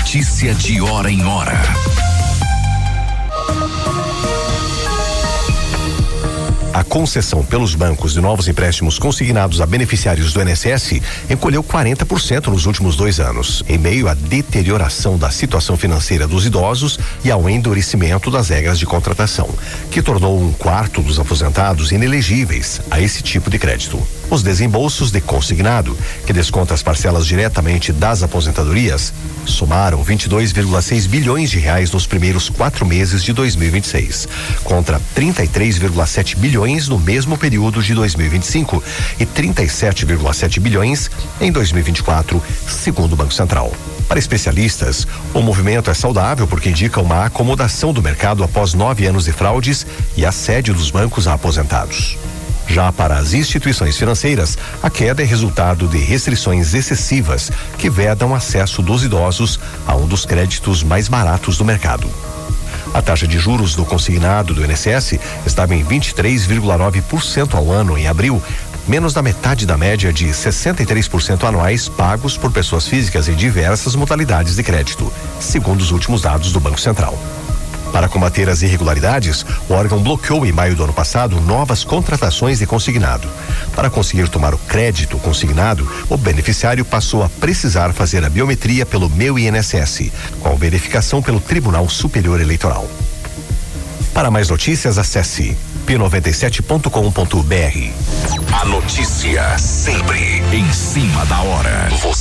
notícia de hora em hora. A concessão pelos bancos de novos empréstimos consignados a beneficiários do INSS encolheu 40% nos últimos 2 anos, em meio à deterioração da situação financeira dos idosos e ao endurecimento das regras de contratação, que tornou 1/4 dos aposentados inelegíveis a esse tipo de crédito. Os desembolsos de consignado, que desconta as parcelas diretamente das aposentadorias, somaram 22,6 bilhões de reais nos primeiros 4 meses de 2026, contra 33,7 bilhões no mesmo período de 2025 e 37,7 bilhões em 2024, segundo o Banco Central. Para especialistas, o movimento é saudável porque indica uma acomodação do mercado após 9 anos de fraudes e assédio dos bancos a aposentados. Já para as instituições financeiras, a queda é resultado de restrições excessivas que vedam acesso dos idosos a um dos créditos mais baratos do mercado. A taxa de juros do consignado do INSS estava em 23,9% ao ano em abril, menos da metade da média de 63% anuais pagos por pessoas físicas em diversas modalidades de crédito, segundo os últimos dados do Banco Central. Para combater as irregularidades, o órgão bloqueou em maio do ano passado novas contratações de consignado. Para conseguir tomar o crédito consignado, o beneficiário passou a precisar fazer a biometria pelo Meu INSS, com verificação pelo Tribunal Superior Eleitoral. Para mais notícias, acesse p97.com.br. A notícia sempre em cima da hora.